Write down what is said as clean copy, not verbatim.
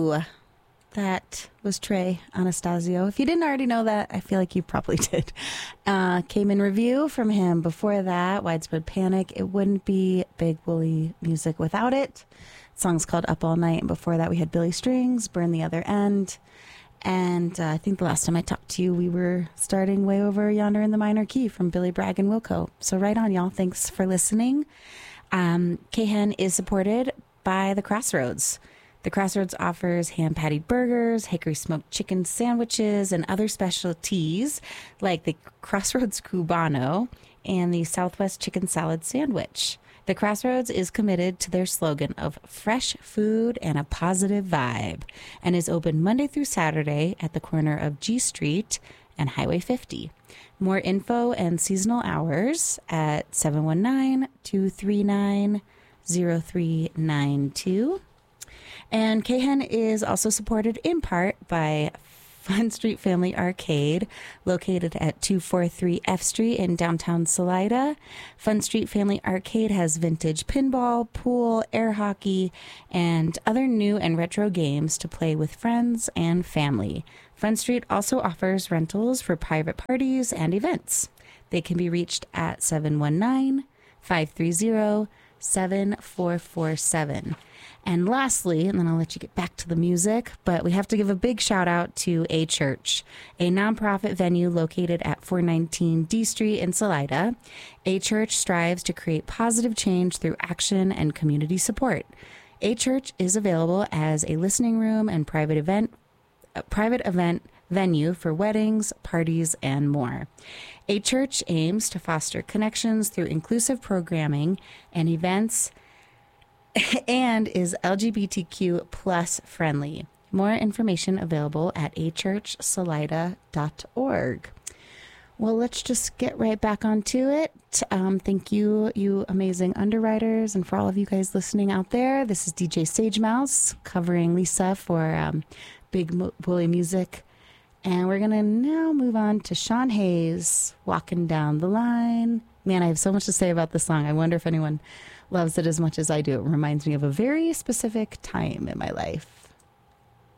Review. That was Trey Anastasio. If you didn't already know that, I feel like you probably did. Came in Review from him. Before that, Widespread Panic. It wouldn't be Big Woolly Music without it. The song's called Up All Night. And before that, we had Billy Strings, Burn the Other End. And I think the last time I talked to you, we were starting Way Over Yonder in the Minor Key from Billy Bragg and Wilco. So right on, y'all. Thanks for listening. K-Hen is supported by The Crossroads. The Crossroads offers hand-patted burgers, hickory smoked chicken sandwiches, and other specialties like the Crossroads Cubano and the Southwest Chicken Salad Sandwich. The Crossroads is committed to their slogan of fresh food and a positive vibe and is open Monday through Saturday at the corner of G Street and Highway 50. More info and seasonal hours at 719-239-0392. And K-Hen is also supported in part by Fun Street Family Arcade, located at 243 F Street in downtown Salida. Fun Street Family Arcade has vintage pinball, pool, air hockey, and other new and retro games to play with friends and family. Fun Street also offers rentals for private parties and events. They can be reached at 719-530-7447. And lastly, and then I'll let you get back to the music, but we have to give a big shout out to A Church, a nonprofit venue located at 419 D Street in Salida. A Church strives to create positive change through action and community support. A Church is available as a listening room and private event venue for weddings, parties, and more. A Church aims to foster connections through inclusive programming and events and is LGBTQ plus friendly. More information available at achurchsalida.org. Well, let's just get right back onto it. Thank you, you amazing underwriters, and for all of you guys listening out there. This is DJ Sage Mouse covering Lisa for Big Woolly Music. And we're going to now move on to Sean Hayes, Walking Down the Line. Man, I have so much to say about this song. I wonder if anyone loves it as much as I do. It reminds me of a very specific time in my life.